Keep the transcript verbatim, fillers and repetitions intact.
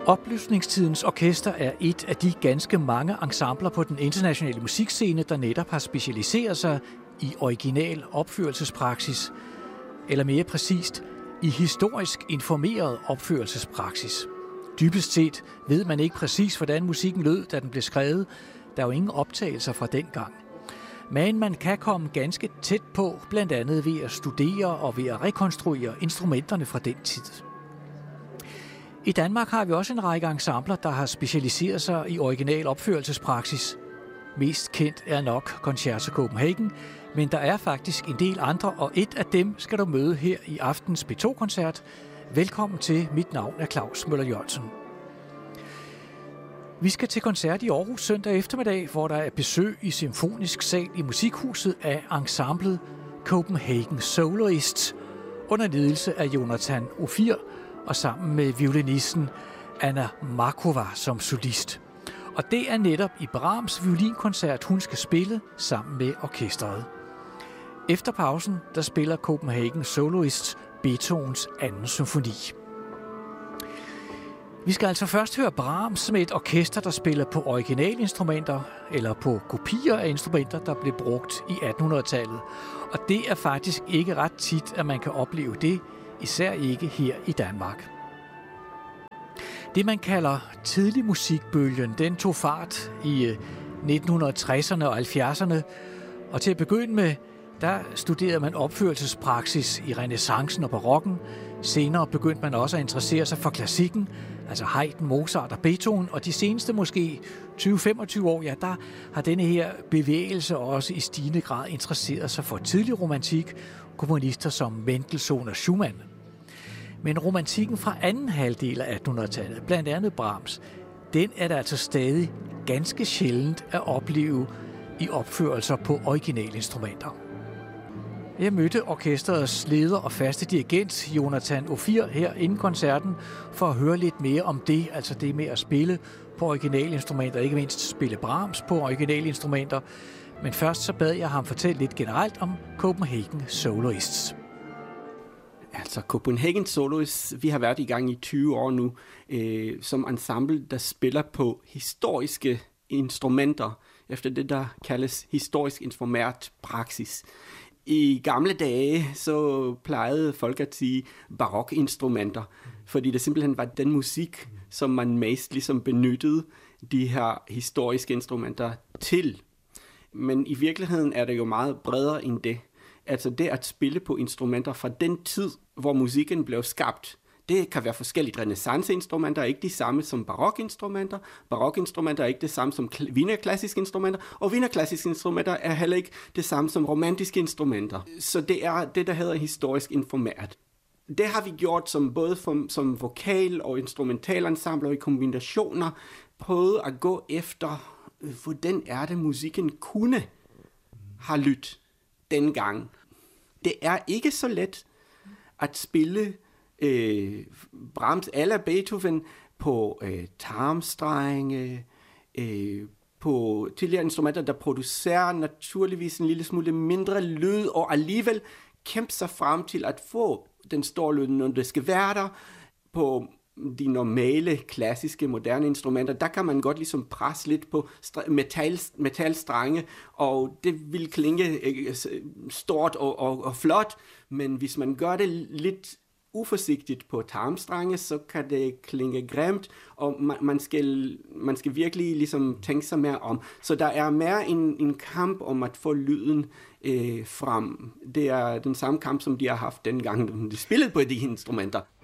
Oplysningstidens Orkester er et af de ganske mange ensembler på den internationale musikscene, der netop har specialiseret sig i original opførelsespraksis, eller mere præcist, i historisk informeret opførelsespraksis. Dybest set ved man ikke præcis, hvordan musikken lød, da den blev skrevet. Der er jo ingen optagelser fra dengang. Men man kan komme ganske tæt på, blandt andet ved at studere og ved at rekonstruere instrumenterne fra den tid. I Danmark har vi også en række ensembler, der har specialiseret sig i original opførelsespraksis. Mest kendt er nok Concerto Copenhagen, men der er faktisk en del andre, og et af dem skal du møde her i aftens P to-koncert. Velkommen til. Mit navn er Claus Møller Jørgensen. Vi skal til koncert i Aarhus søndag eftermiddag, hvor der er besøg i Symfonisk Sal i Musikhuset af ensemblet Copenhagen Soloists under ledelse af Jonathan Ophir og sammen med violinisten Anna Markova som solist. Og det er netop i Brahms violinkoncert, hun skal spille sammen med orkestret. Efter pausen, der spiller Copenhagen Soloists Beethovens anden symfoni. Vi skal altså først høre Brahms med et orkester, der spiller på originalinstrumenter eller på kopier af instrumenter, der blev brugt i attenhundredetallet. Og det er faktisk ikke ret tit, at man kan opleve det, især ikke her i Danmark. Det, man kalder tidlig musikbølgen, den tog fart i nitten tresserne og halvfjerdserne, og til at begynde med, der studerede man opførelsespraksis i renæssancen og barokken. Senere begyndte man også at interessere sig for klassikken, altså Haydn, Mozart og Beethoven, og de seneste måske tyve til femogtyve år, ja, der har denne her bevægelse også i stigende grad interesseret sig for tidlig romantik, komponister som Mendelssohn og Schumann. Men romantikken fra anden halvdel af attenhundredetallet, blandt andet Brahms, den er der altså stadig ganske sjældent at opleve i opførelser på originalinstrumenter. Jeg mødte orkesterets leder og faste dirigent, Jonathan Ophir, her inden koncerten, for at høre lidt mere om det, altså det med at spille på originalinstrumenter, ikke mindst spille Brahms på originalinstrumenter. Men først så bad jeg ham fortælle lidt generelt om Copenhagen Soloists. Altså Copenhagen Soloists, vi har været i gang i tyve år nu, øh, som ensemble, der spiller på historiske instrumenter, efter det, der kaldes historisk informert praksis. I gamle dage, så plejede folk at sige barokinstrumenter, fordi det simpelthen var den musik, som man mest ligesom benyttede de her historiske instrumenter til. Men i virkeligheden er det jo meget bredere end det. Altså det at spille på instrumenter fra den tid, hvor musikken blev skabt. Det kan være forskellige. Renæssanceinstrumenter er ikke de samme som barokinstrumenter. Barokinstrumenter er ikke det samme som wienerklassiske instrumenter. Og wienerklassiske instrumenter er heller ikke det samme som romantiske instrumenter. Så det er det, der hedder historisk informert. Det har vi gjort som både som, som vokal- og instrumentalensembler i kombinationer. Prøvet at gå efter, hvordan er det, musikken kunne have lyttet dengang. Det er ikke så let at spille Øh, Brahms eller Beethoven på øh, tarmstrenge, øh, på tidligere instrumenter, der producerer naturligvis en lille smule mindre lyd, og alligevel kæmpe sig frem til at få den store lyd, når det skal være der. På de normale, klassiske, moderne instrumenter, der kan man godt ligesom presse lidt på metal, metalstrenge, og det vil klinge øh, stort og, og, og flot, men hvis man gør det lidt uforsigtigt på tarmstrenge, så kan det klinge grimt, og man, man, skal, man skal virkelig ligesom tænke sig mere om. Så der er mere en, en kamp om at få lyden øh, frem. Det er den samme kamp, som de har haft dengang, de spillede på de instrumenter.